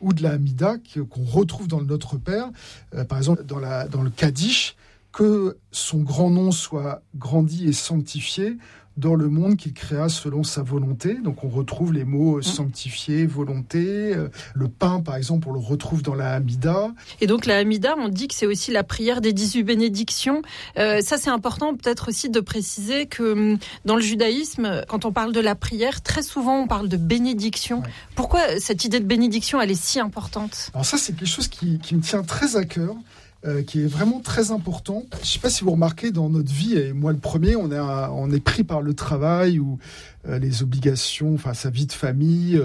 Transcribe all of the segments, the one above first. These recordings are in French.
ou de la Hamida qu'on retrouve dans le Notre Père, par exemple dans le Kaddish, que son grand nom soit grandi et sanctifié dans le monde qu'il créa selon sa volonté. Donc on retrouve les mots sanctifié, volonté. Le pain, par exemple, on le retrouve dans la Hamida. Et donc la Hamida, on dit que c'est aussi la prière des 18 bénédictions. Ça, c'est important peut-être aussi de préciser que dans le judaïsme, quand on parle de la prière, très souvent on parle de bénédiction. Ouais. Pourquoi cette idée de bénédiction, elle est si importante ? Alors ça, c'est quelque chose qui me tient très à cœur. Qui est vraiment très important. Je ne sais pas si vous remarquez dans notre vie, et moi le premier, on est pris par le travail ou les obligations, enfin sa vie de famille,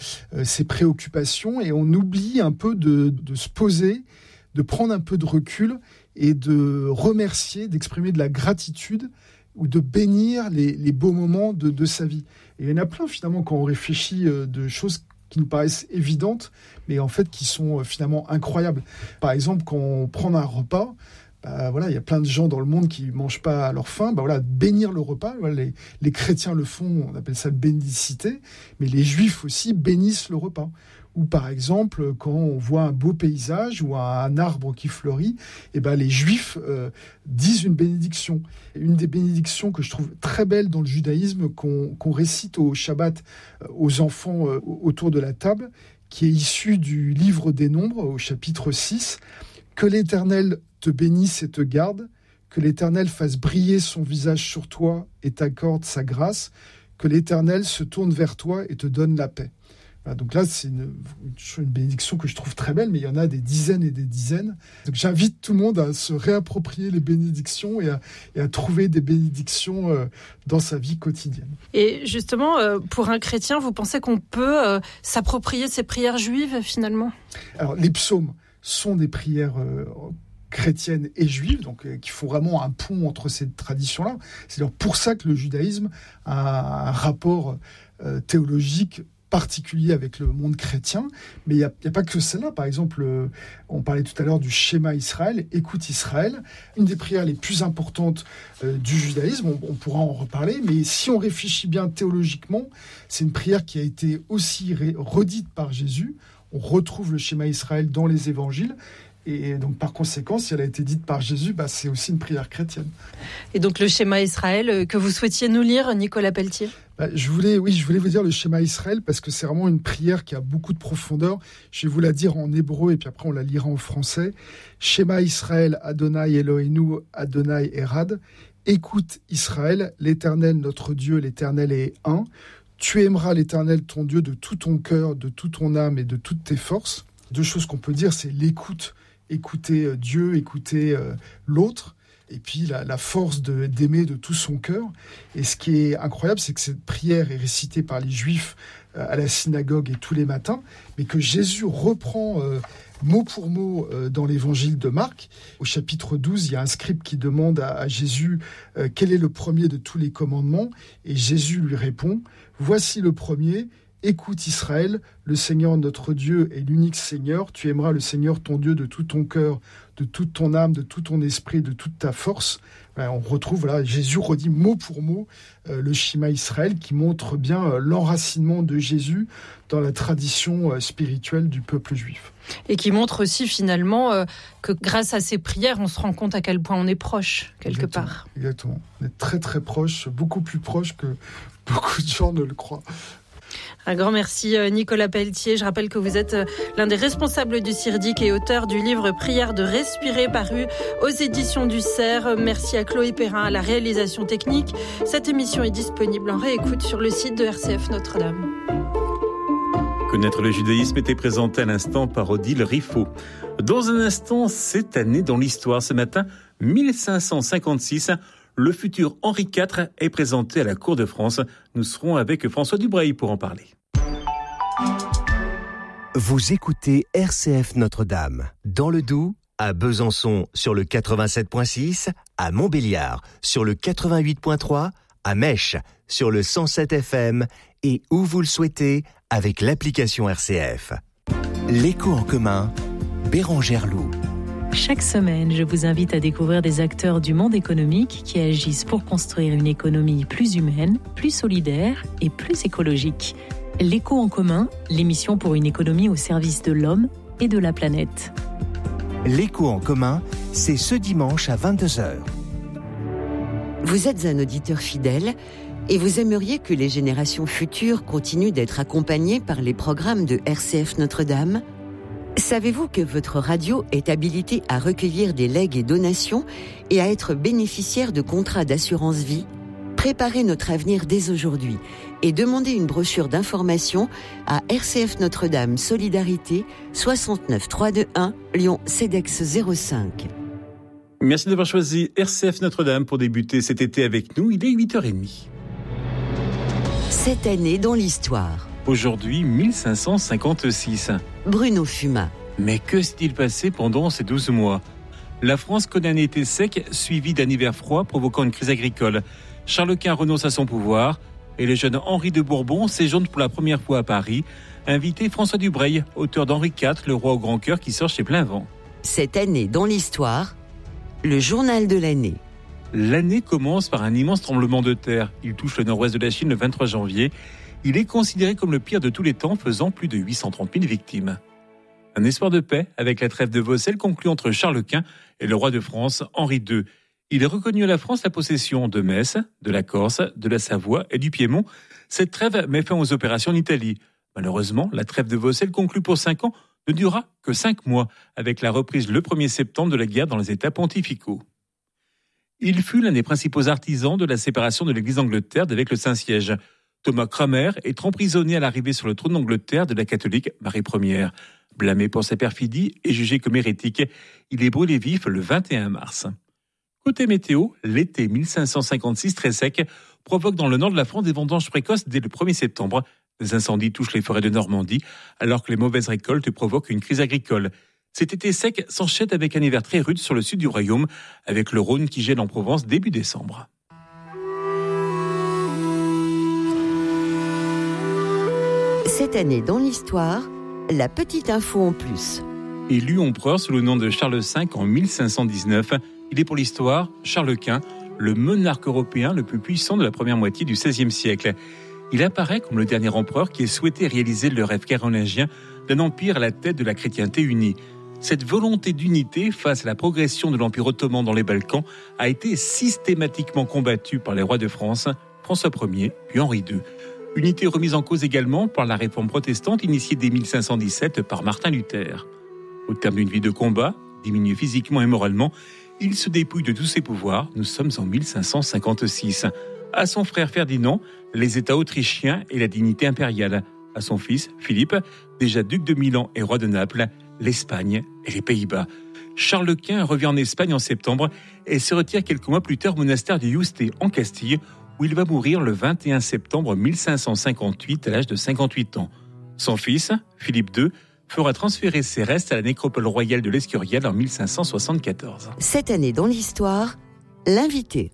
ses préoccupations, et on oublie un peu de se poser, de prendre un peu de recul et de remercier, d'exprimer de la gratitude ou de bénir les beaux moments de sa vie. Et il y en a plein finalement quand on réfléchit de choses qui nous paraissent évidentes, mais en fait qui sont finalement incroyables. Par exemple, quand on prend un repas, il y a plein de gens dans le monde qui ne mangent pas à leur faim. Bénir le repas, les chrétiens le font, on appelle ça la bénédicité, mais les juifs aussi bénissent le repas. Ou par exemple, quand on voit un beau paysage ou un arbre qui fleurit, les juifs disent une bénédiction. Et une des bénédictions que je trouve très belle dans le judaïsme, qu'on récite au Shabbat aux enfants autour de la table, qui est issue du livre des Nombres, au chapitre 6, « Que l'Éternel te bénisse et te garde, que l'Éternel fasse briller son visage sur toi et t'accorde sa grâce, que l'Éternel se tourne vers toi et te donne la paix. » Donc là, c'est une bénédiction que je trouve très belle, mais il y en a des dizaines et des dizaines. Donc j'invite tout le monde à se réapproprier les bénédictions et à trouver des bénédictions dans sa vie quotidienne. Et justement, pour un chrétien, vous pensez qu'on peut s'approprier ces prières juives finalement ? Alors les psaumes sont des prières chrétiennes et juives, donc qui font vraiment un pont entre ces traditions-là. C'est d'ailleurs pour ça que le judaïsme a un rapport théologique particulier avec le monde chrétien, mais il n'y a pas que celle-là. Par exemple, on parlait tout à l'heure du schéma Israël, écoute Israël, une des prières les plus importantes du judaïsme, on pourra en reparler, mais si on réfléchit bien théologiquement, c'est une prière qui a été aussi redite par Jésus. On retrouve le schéma Israël dans les évangiles, et donc par conséquent, si elle a été dite par Jésus, c'est aussi une prière chrétienne. Et donc le schéma Israël que vous souhaitiez nous lire, Nicolas Pelletier ? Je voulais vous dire le schéma Israël parce que c'est vraiment une prière qui a beaucoup de profondeur. Je vais vous la dire en hébreu et puis après on la lira en français. Schéma Israël, Adonai Eloheinu, Adonai Erad. Écoute Israël, l'Éternel notre Dieu, l'Éternel est un. Tu aimeras l'Éternel ton Dieu de tout ton cœur, de toute ton âme et de toutes tes forces. Deux choses qu'on peut dire, c'est l'écoute. Écouter Dieu, écouter l'autre. Et puis la force d'aimer de tout son cœur. Et ce qui est incroyable, c'est que cette prière est récitée par les Juifs à la synagogue et tous les matins, mais que Jésus reprend mot pour mot dans l'évangile de Marc. Au chapitre 12, il y a un scribe qui demande à Jésus quel est le premier de tous les commandements, et Jésus lui répond « Voici le premier ». Écoute Israël, le Seigneur notre Dieu est l'unique Seigneur. Tu aimeras le Seigneur ton Dieu de tout ton cœur, de toute ton âme, de tout ton esprit, de toute ta force. On retrouve, Jésus redit mot pour mot le schéma Israël qui montre bien l'enracinement de Jésus dans la tradition spirituelle du peuple juif. Et qui montre aussi finalement que grâce à ces prières, on se rend compte à quel point on est proche, quelque part. Exactement. On est très très proche, beaucoup plus proche que beaucoup de gens ne le croient. Un grand merci Nicolas Pelletier. Je rappelle que vous êtes l'un des responsables du CIRDIC et auteur du livre Prière de respirer paru aux éditions du Cerf. Merci à Chloé Perrin à la réalisation technique. Cette émission est disponible en réécoute sur le site de RCF Notre-Dame. Connaître le judaïsme était présenté à l'instant par Odile Riffaut. Dans un instant, cette année dans l'histoire, ce matin, 1556, le futur Henri IV est présenté à la cour de France. Nous serons avec François Dubreuil pour en parler. Vous écoutez RCF Notre-Dame, dans le Doubs, à Besançon sur le 87.6, à Montbéliard sur le 88.3, à Mèche sur le 107 FM et où vous le souhaitez avec l'application RCF. L'écho en commun, Bérangère Loup. Chaque semaine, je vous invite à découvrir des acteurs du monde économique qui agissent pour construire une économie plus humaine, plus solidaire et plus écologique. L'écho en commun, l'émission pour une économie au service de l'homme et de la planète. L'écho en commun, c'est ce dimanche à 22h. Vous êtes un auditeur fidèle et vous aimeriez que les générations futures continuent d'être accompagnées par les programmes de RCF Notre-Dame ? Savez-vous que votre radio est habilitée à recueillir des legs et donations et à être bénéficiaire de contrats d'assurance vie ? Préparez notre avenir dès aujourd'hui et demandez une brochure d'information à RCF Notre-Dame Solidarité 69 321 Lyon CEDEX 05. Merci d'avoir choisi RCF Notre-Dame pour débuter cet été avec nous. Il est 8h30. Cette année dans l'histoire. Aujourd'hui, 1556. Bruno Fumat. Mais que s'est-il passé pendant ces 12 mois ? La France connaît un été sec, suivi d'un hiver froid provoquant une crise agricole. Charles Quint renonce à son pouvoir et le jeune Henri de Bourbon séjourne pour la première fois à Paris, invité François Dubreuil, auteur d'Henri IV, le roi au grand cœur qui sort chez Plainvent. Cette année dans l'histoire, le journal de l'année. L'année commence par un immense tremblement de terre. Il touche le nord-ouest de la Chine le 23 janvier. Il est considéré comme le pire de tous les temps, faisant plus de 830 000 victimes. Un espoir de paix avec la trêve de Vaucelles conclue entre Charles Quint et le roi de France, Henri II. Il est reconnu à la France la possession de Metz, de la Corse, de la Savoie et du Piémont. Cette trêve met fin aux opérations en Italie. Malheureusement, la trêve de Vaucelles conclue pour 5 ans ne durera que 5 mois, avec la reprise le 1er septembre de la guerre dans les États pontificaux. Il fut l'un des principaux artisans de la séparation de l'Église d'Angleterre d'avec le Saint-Siège. Thomas Cranmer est emprisonné à l'arrivée sur le trône d'Angleterre de la catholique Marie Ier. Blâmé pour sa perfidie et jugé comme hérétique, il est brûlé vif le 21 mars. Côté météo, l'été 1556 très sec provoque dans le nord de la France des vendanges précoces dès le 1er septembre. Des incendies touchent les forêts de Normandie, alors que les mauvaises récoltes provoquent une crise agricole. Cet été sec s'enchaîne avec un hiver très rude sur le sud du royaume, avec le Rhône qui gèle en Provence début décembre. Cette année dans l'histoire, la petite info en plus. Élu empereur sous le nom de Charles V en 1519, il est pour l'histoire Charles Quint, le monarque européen le plus puissant de la première moitié du XVIe siècle. Il apparaît comme le dernier empereur qui ait souhaité réaliser le rêve carolingien d'un empire à la tête de la chrétienté unie. Cette volonté d'unité face à la progression de l'Empire ottoman dans les Balkans a été systématiquement combattue par les rois de France, François Ier puis Henri II. Unité remise en cause également par la réforme protestante initiée dès 1517 par Martin Luther. Au terme d'une vie de combat, diminué physiquement et moralement, il se dépouille de tous ses pouvoirs. Nous sommes en 1556. À son frère Ferdinand, les États autrichiens et la dignité impériale. À son fils, Philippe, déjà duc de Milan et roi de Naples, l'Espagne et les Pays-Bas. Charles Quint revient en Espagne en septembre et se retire quelques mois plus tard au monastère de Yuste en Castille, où il va mourir le 21 septembre 1558 à l'âge de 58 ans. Son fils, Philippe II, fera transférer ses restes à la nécropole royale de l'Escurial en 1574. Cette année dans l'histoire, l'invité.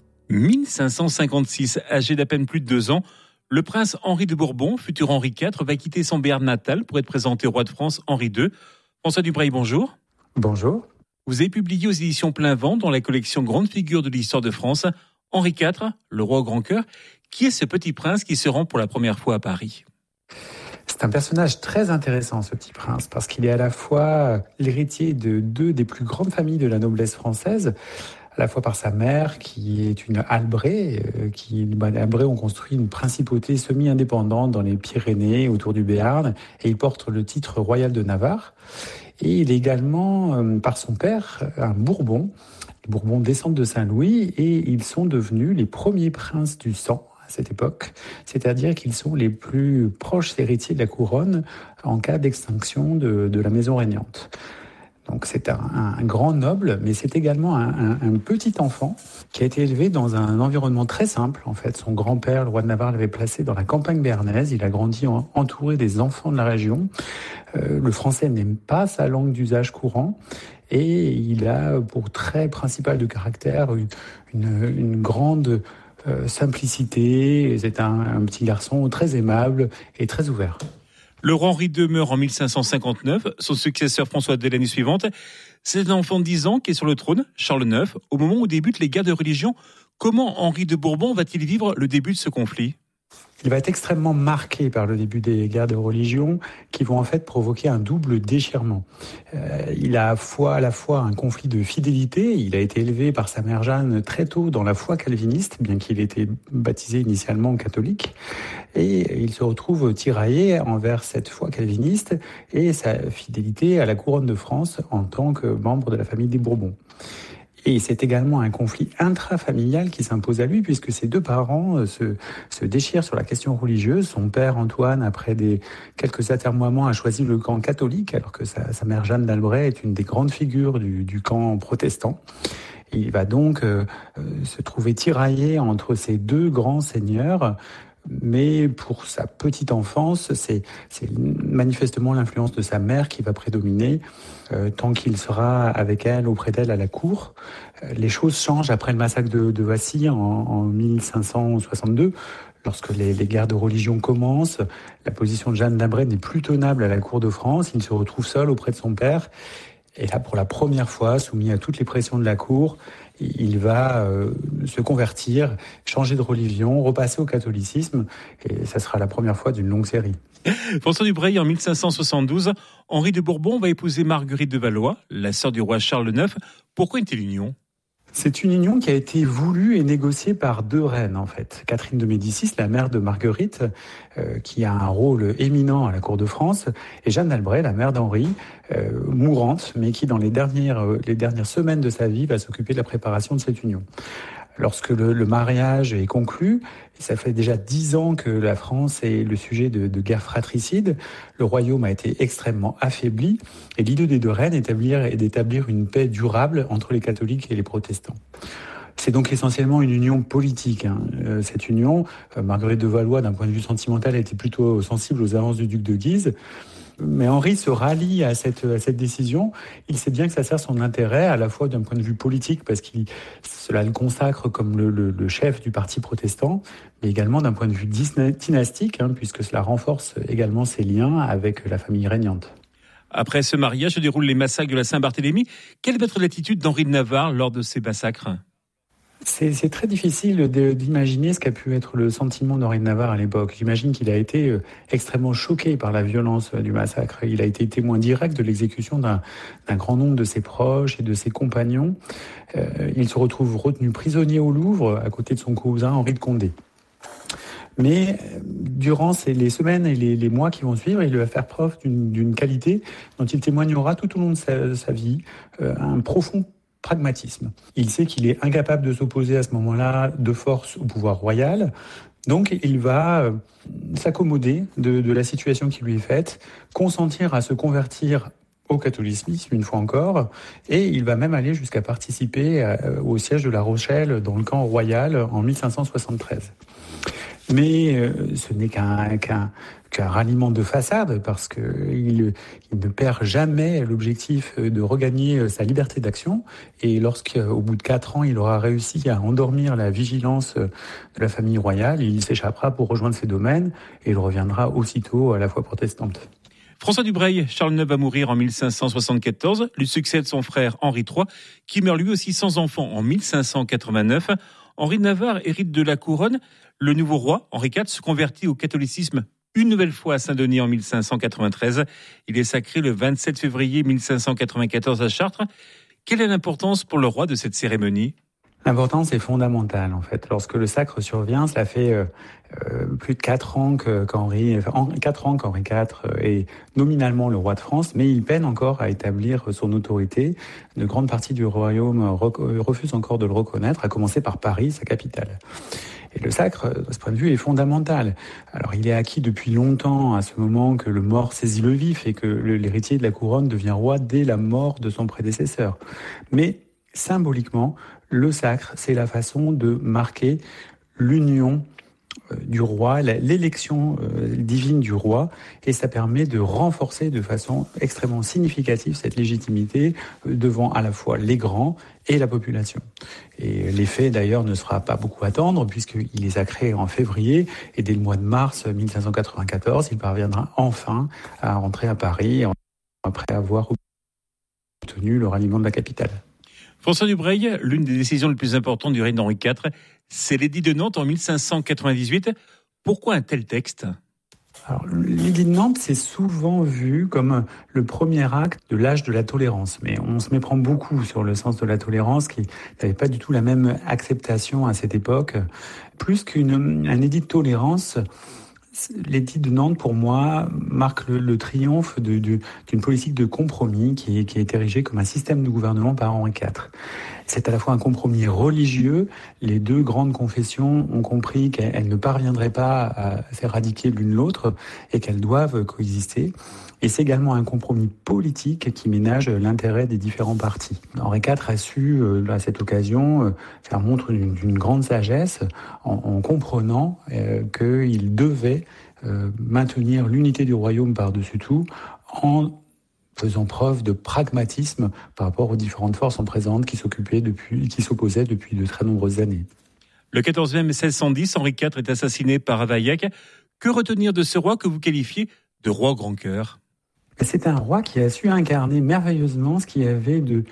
1556, âgé d'à peine plus de 2 ans, le prince Henri de Bourbon, futur Henri IV, va quitter son Béarn natal pour être présenté au roi de France Henri II. François Dubreuil, bonjour. Bonjour. Vous avez publié aux éditions Plainvent, dans la collection Grande figure de l'histoire de France, Henri IV, le roi au grand cœur. Qui est ce petit prince qui se rend pour la première fois à Paris ? C'est un personnage très intéressant, ce petit prince, parce qu'il est à la fois l'héritier de 2 des plus grandes familles de la noblesse française, à la fois par sa mère, qui est une Albret, les Albrets ont construit une principauté semi-indépendante dans les Pyrénées, autour du Béarn, et il porte le titre royal de Navarre. Et il est également, par son père, un Bourbon. Les Bourbons descendent de Saint-Louis et ils sont devenus les premiers princes du sang à cette époque, c'est-à-dire qu'ils sont les plus proches héritiers de la couronne en cas d'extinction de la maison régnante. Donc c'est un grand noble, mais c'est également un petit enfant qui a été élevé dans un environnement très simple. En fait, son grand-père, le roi de Navarre, l'avait placé dans la campagne béarnaise. Il a grandi entouré des enfants de la région. Le français n'aime pas sa langue d'usage courant. Et il a pour trait principal de caractère une grande simplicité. C'est un petit garçon très aimable et très ouvert. Le roi Henri II meurt en 1559. Son successeur François dès l'année suivante. C'est un enfant de 10 ans qui est sur le trône, Charles IX. Au moment où débutent les guerres de religion, comment Henri de Bourbon va-t-il vivre le début de ce conflit ? Il va être extrêmement marqué par le début des guerres de religion qui vont en fait provoquer un double déchirement. Il a à la fois un conflit de fidélité. Il a été élevé par sa mère Jeanne très tôt dans la foi calviniste, bien qu'il ait été baptisé initialement catholique. Et il se retrouve tiraillé envers cette foi calviniste et sa fidélité à la couronne de France en tant que membre de la famille des Bourbons. Et c'est également un conflit intrafamilial qui s'impose à lui, puisque ses deux parents se déchirent sur la question religieuse. Son père, Antoine, après quelques atermoiements, a choisi le camp catholique, alors que sa mère Jeanne d'Albret est une des grandes figures du camp protestant. Il va donc se trouver tiraillé entre ces deux grands seigneurs. Mais pour sa petite enfance, c'est manifestement l'influence de sa mère qui va prédominer tant qu'il sera avec elle, auprès d'elle à la cour. Les choses changent après le massacre de Vassy en 1562. Lorsque les guerres de religion commencent, la position de Jeanne d'Albret n'est plus tenable à la cour de France. Il se retrouve seul auprès de son père. Et là, pour la première fois, soumis à toutes les pressions de la cour, il va se convertir, changer de religion, repasser au catholicisme. Et ça sera la première fois d'une longue série. François Dubreuil, en 1572, Henri de Bourbon va épouser Marguerite de Valois, la sœur du roi Charles IX. Pourquoi une telle union ? C'est une union qui a été voulue et négociée par deux reines, en fait. Catherine de Médicis, la mère de Marguerite, qui a un rôle éminent à la cour de France, et Jeanne d'Albret, la mère d'Henri, mourante, mais qui, dans les dernières semaines de sa vie, va s'occuper de la préparation de cette union. Lorsque le mariage est conclu, ça fait déjà 10 ans que la France est le sujet de guerres fratricides, le royaume a été extrêmement affaibli, et l'idée des deux reines est d'établir une paix durable entre les catholiques et les protestants. C'est donc essentiellement une union politique. Cette union, Marguerite de Valois, d'un point de vue sentimental, était plutôt sensible aux avances du duc de Guise. Mais Henri se rallie à cette décision. Il sait bien que ça sert son intérêt, à la fois d'un point de vue politique, parce que cela le consacre comme le chef du parti protestant, mais également d'un point de vue dynastique, puisque cela renforce également ses liens avec la famille régnante. Après ce mariage se déroulent les massacres de la Saint-Barthélemy. Quelle va être l'attitude d'Henri de Navarre lors de ces massacres ? C'est très difficile d'imaginer ce qu'a pu être le sentiment d'Henri de Navarre à l'époque. J'imagine qu'il a été extrêmement choqué par la violence du massacre. Il a été témoin direct de l'exécution d'un grand nombre de ses proches et de ses compagnons. Il se retrouve retenu prisonnier au Louvre à côté de son cousin Henri de Condé. Mais durant les semaines et les mois qui vont suivre, il va faire preuve d'une qualité dont il témoignera tout au long de sa vie, un profond pragmatisme. Il sait qu'il est incapable de s'opposer à ce moment-là de force au pouvoir royal. Donc il va s'accommoder de la situation qui lui est faite, consentir à se convertir au catholicisme une fois encore, et il va même aller jusqu'à participer au siège de La Rochelle dans le camp royal en 1573. Mais ce n'est qu'un ralliement de façade, parce qu'il ne perd jamais l'objectif de regagner sa liberté d'action. Et lorsqu'au bout de 4 ans, il aura réussi à endormir la vigilance de la famille royale, il s'échappera pour rejoindre ses domaines et il reviendra aussitôt à la foi protestante. François Dubreuil, Charles IX va mourir en 1574, lui succède son frère Henri III, qui meurt lui aussi sans enfant en 1589. Henri de Navarre hérite de la couronne. Le nouveau roi, Henri IV, se convertit au catholicisme une nouvelle fois à Saint-Denis en 1593. Il est sacré le 27 février 1594 à Chartres. Quelle est l'importance pour le roi de cette cérémonie ? L'importance est fondamentale, en fait. Lorsque le sacre survient, cela fait plus de 4 ans qu'Henri IV est nominalement le roi de France, mais il peine encore à établir son autorité. Une grande partie du royaume refuse encore de le reconnaître, à commencer par Paris, sa capitale. Et le sacre, de ce point de vue, est fondamental. Alors, il est acquis depuis longtemps, à ce moment, que le mort saisit le vif et que l'héritier de la couronne devient roi dès la mort de son prédécesseur. Mais, symboliquement, le sacre, c'est la façon de marquer l'union du roi, l'élection divine du roi, et ça permet de renforcer de façon extrêmement significative cette légitimité devant à la fois les grands et la population. Et l'effet d'ailleurs ne sera pas beaucoup à attendre, puisqu'il est sacré en février, et dès le mois de mars 1594, il parviendra enfin à rentrer à Paris après avoir obtenu le ralliement de la capitale. François Dubreuil, l'une des décisions les plus importantes du règne d'Henri IV, c'est l'édit de Nantes en 1598. Pourquoi un tel texte ? Alors, l'édit de Nantes, c'est souvent vu comme le premier acte de l'âge de la tolérance. Mais on se méprend beaucoup sur le sens de la tolérance, qui n'avait pas du tout la même acceptation à cette époque. Plus qu'un édit de tolérance, l'édit de Nantes, pour moi, marque le triomphe d'une politique de compromis qui a été érigée comme un système de gouvernement par Henri IV. C'est à la fois un compromis religieux. Les deux grandes confessions ont compris qu'elles ne parviendraient pas à s'éradiquer l'une l'autre et qu'elles doivent coexister. Et c'est également un compromis politique qui ménage l'intérêt des différents partis. Henri IV a su, à cette occasion, faire montre d'une grande sagesse en comprenant qu'il devait maintenir l'unité du royaume par-dessus tout en faisant preuve de pragmatisme par rapport aux différentes forces en présence qui s'opposaient depuis de très nombreuses années. Le 14 mai 1610, Henri IV est assassiné par Ravaillac. Que retenir de ce roi que vous qualifiez de roi grand cœur ? C'est un roi qui a su incarner merveilleusement ce qu'il y avait de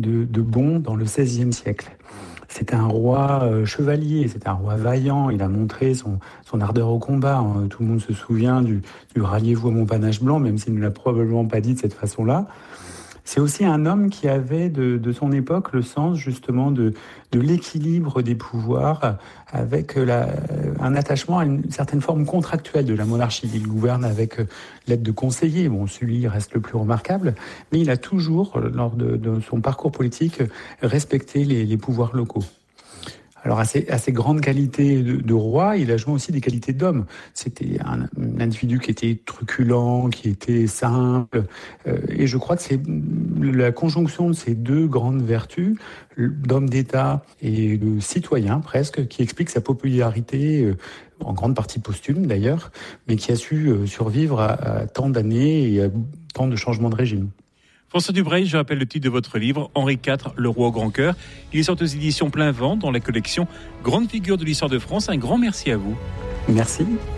bon dans le XVIe siècle. C'est un roi chevalier, c'est un roi vaillant. Il a montré son ardeur au combat. Tout le monde se souvient du « ralliez-vous à mon panache blanc », même s'il ne l'a probablement pas dit de cette façon-là. C'est aussi un homme qui avait de son époque le sens justement de l'équilibre des pouvoirs avec un attachement à une certaine forme contractuelle de la monarchie. Il gouverne avec l'aide de conseillers. Bon, celui reste le plus remarquable, mais il a toujours, lors de son parcours politique, respecté les pouvoirs locaux. Alors, à ses grandes qualités de roi, il a joué aussi des qualités d'homme. C'était un individu qui était truculent, qui était simple. Et je crois que c'est la conjonction de ces deux grandes vertus, d'homme d'État et de citoyen presque, qui explique sa popularité, en grande partie posthume d'ailleurs, mais qui a su survivre à tant d'années et à tant de changements de régime. François Dubreuil, je rappelle le titre de votre livre, Henri IV, le roi au grand cœur. Il sort aux éditions Plein Vent dans la collection Grande figure de l'histoire de France. Un grand merci à vous. Merci.